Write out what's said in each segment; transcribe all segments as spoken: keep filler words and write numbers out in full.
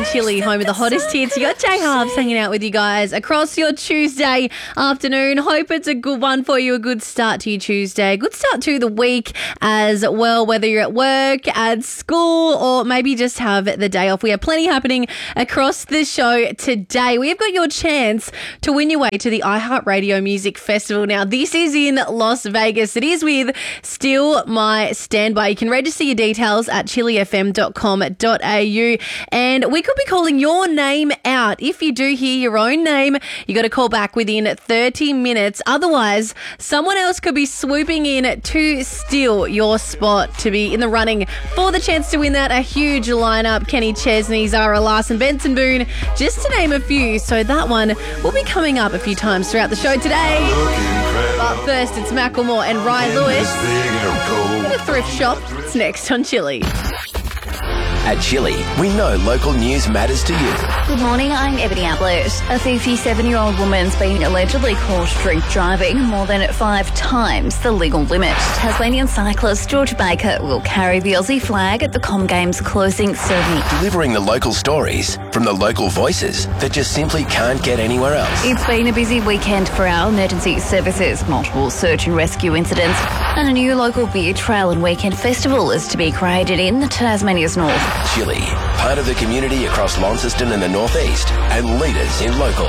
Chili, home of the hottest hits. You got Jay Harves hanging out with you guys across your Tuesday afternoon. Hope it's a good one for you, a good start to your Tuesday, good start to the week as well, whether you're at work, at school, or maybe just have the day off. We have plenty happening across the show today. We have got your chance to win your way to the iHeartRadio Music Festival. Now, this is in Las Vegas. It is with Still My Standby. You can register your details at chili f m dot com dot a u, and we could be calling your name out. If you do hear your own name, you got to call back within thirty minutes. Otherwise, someone else could be swooping in to steal your spot to be in the running for the chance to win that. A huge lineup: Kenny Chesney, Zara Larson, Benson Boone, just to name a few. So that one will be coming up a few times throughout the show today. But first, it's Macklemore and Ryan Lewis at a thrift shop. It's next on Chili. At Chili, we know local news matters to you. Good morning, I'm Ebony Ablett. A fifty-seven-year-old woman's been allegedly caught drink driving more than five times the legal limit. Tasmanian cyclist George Baker will carry the Aussie flag at the Com Games closing ceremony. Delivering the local stories from the local voices that just simply can't get anywhere else. It's been a busy weekend for our emergency services. Multiple search and rescue incidents and a new local beer trail and weekend festival is to be created in Tasmania's north. Chili, part of the community across Launceston and the northeast, and leaders in local.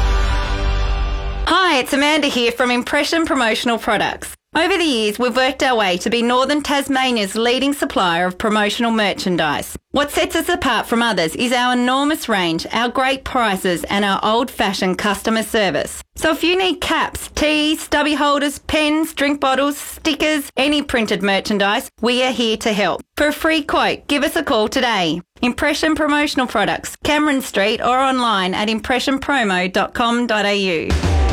Hi, it's Amanda here from Impression Promotional Products. Over the years, we've worked our way to be Northern Tasmania's leading supplier of promotional merchandise. What sets us apart from others is our enormous range, our great prices, and our old-fashioned customer service. So if you need caps, tees, stubby holders, pens, drink bottles, stickers, any printed merchandise, we are here to help. For a free quote, give us a call today. Impression Promotional Products, Cameron Street, or online at impression promo dot com dot a u.